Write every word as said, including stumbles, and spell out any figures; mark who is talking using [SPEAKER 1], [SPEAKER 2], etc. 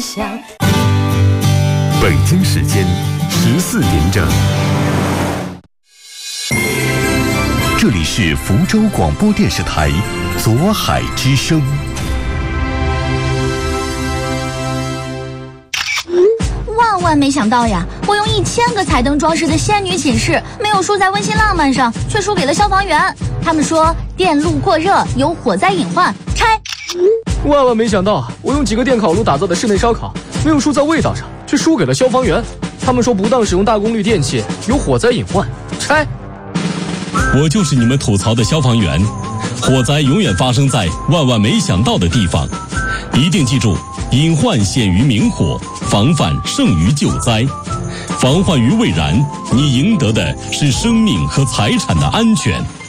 [SPEAKER 1] 北京时间十四点整，这里是福州广播电视台左海之声。
[SPEAKER 2] 万万没想到呀，我用一千个彩灯装饰的仙女寝室，没有输在温馨浪漫上，却输给了消防员。他们说电路过热有火灾隐患，拆。
[SPEAKER 3] 万万没想到，我用几个电烤炉打造的室内烧烤，没有输在味道上，却输给了消防员。他们说不当使用大功率电器有火灾隐患，拆。
[SPEAKER 4] 我就是你们吐槽的消防员，火灾永远发生在万万没想到的地方，一定记住，隐患显于明火，防范胜于救灾。防患于未然，你赢得的是生命和财产的安全。